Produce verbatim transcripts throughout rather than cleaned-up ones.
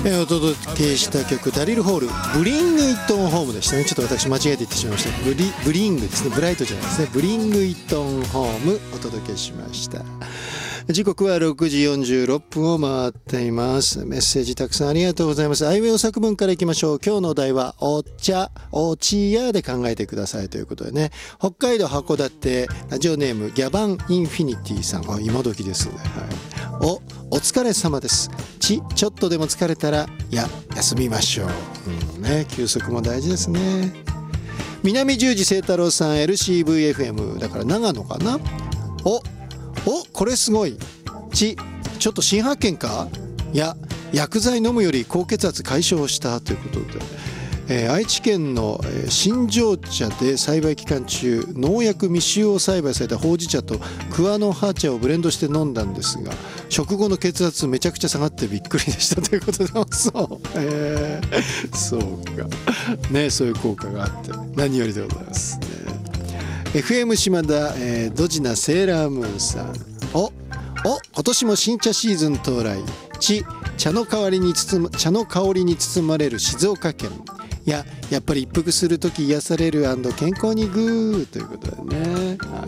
えー、お届けした曲ダリル・ホールブリング・イット・オン・ホームでしたね。ちょっと私間違えて言ってしまいました。ブリ、ブリングですね。ブライトじゃないですね。ブリング・イット・オン・ホームお届けしました。時刻はろくじよんじゅうろっぷんを回っています。メッセージたくさんありがとうございます。アイウェイ作文からいきましょう。今日のお題はお茶おちやで考えてくださいということでね。北海道函館ラジオネームギャバンインフィニティさん。あ、今時ですね。はい、おお疲れ様です。ちちょっとでも疲れたらや休みましょう。うんね、休息も大事ですね。南十字清太郎さん エルシーブイエフエム だから長野かな。おおこれすごい。ちちょっと新発見か。いや薬剤飲むより高血圧解消したということで、えー、愛知県の、えー、新庄茶で栽培期間中農薬未使用栽培されたほうじ茶と桑の葉茶をブレンドして飲んだんですが、食後の血圧めちゃくちゃ下がってびっくりでしたということで、そう、えー、そうかね、そういう効果があって何よりでございますね。エフエム 島田、えー、ドジなセーラームーンさん。おお今年も新茶シーズン到来。ち茶の香りに包ま茶の香りに包まれる静岡県。いややっぱり一服するとき癒される&健康にグーということでね。はい、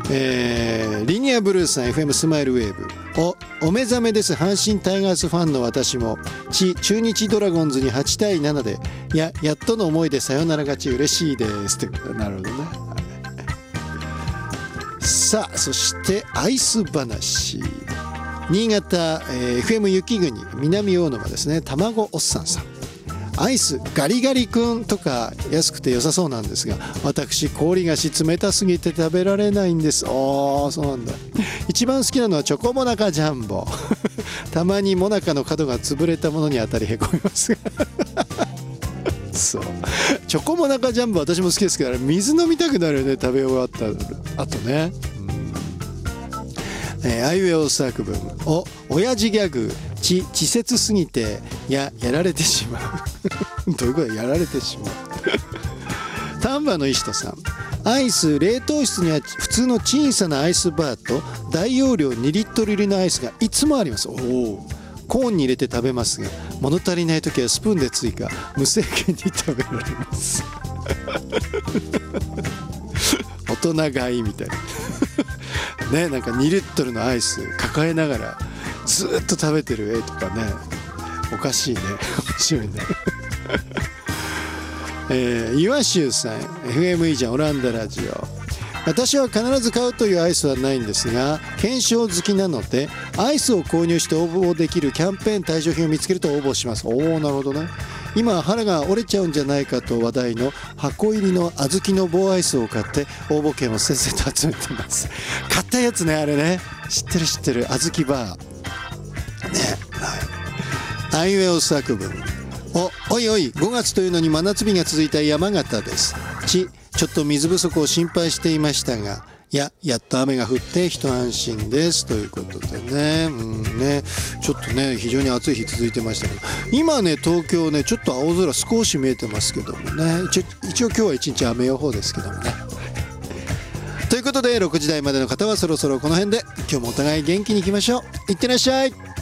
えー、リニアブルーさん エフエム スマイルウェーブ。おお目覚めです。阪神タイガースファンの私も。ち中日ドラゴンズにはちたいななでいややっとの思いでサヨナラ勝ち嬉しいですということで、なるほどね。はい、さあそしてアイス話。新潟、えー、エフエム 雪国南大沼ですね。卵おっさんさん。アイスガリガリ君とか安くて良さそうなんですが、私氷菓子冷たすぎて食べられないんです。ああそうなんだ。一番好きなのはチョコモナカジャンボたまにモナカの角が潰れたものに当たりへこみますがそうチョコモナカジャンボ私も好きですけど、水飲みたくなるよね、食べ終わった後ね。えー、アイウェイオ作文。お親父ギャグ。ち稚拙すぎてややられてしまうどういうこと？やられてしまう丹波の石戸さん。アイス冷凍室には普通の小さなアイスバーと大容量にリットル入りのアイスがいつもあります。おおコーンに入れて食べますが、物足りない時はスプーンで追加、無制限に食べられます大人買いみたいなね、なんかにリットルのアイス抱えながらずっと食べてる絵とかね、おかしいね、面白いねえー、岩州さん エフエム イージャンオランダラジオ。私は必ず買うというアイスはないんですが、検証好きなのでアイスを購入して応募できるキャンペーン対象品を見つけると応募します。おおなるほどね。今腹が折れちゃうんじゃないかと話題の箱入りの小豆の棒アイスを買って応募券をせっせと集めています。買ったやつね、あれね、知ってる知ってる、小豆バーね。はい、アイウェイオ作文。おおいおいごがつというのに真夏日が続いた山形です。ちちょっと水不足を心配していましたが、いややっと雨が降って一安心ですということでね。うんね、ちょっとね非常に暑い日続いてましたけど、今ね東京ねちょっと青空少し見えてますけどもね、一応、一応今日は一日雨予報ですけどもね。ということでろくじ台までの方はそろそろこの辺で、今日もお互い元気にいきましょう。いってらっしゃい。